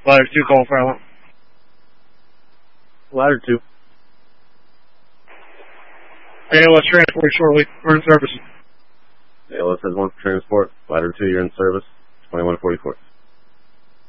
Ladder 2, call for Allen. Ladder 2. ALS transport shortly. We're in service. ALS has 1 for transport. Ladder 2, you're in service. 2144.